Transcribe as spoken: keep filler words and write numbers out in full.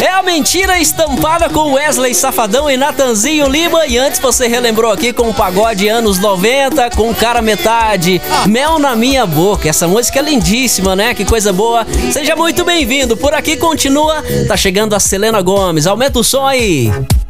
É a mentira estampada com Wesley Safadão e Natanzinho Lima. E antes você relembrou aqui com o pagode anos noventa, com Cara Metade, Mel na Minha Boca. Essa música é lindíssima, né? Que coisa boa. Seja muito bem-vindo. Por aqui continua, tá chegando a Selena Gomes. Aumenta o som aí.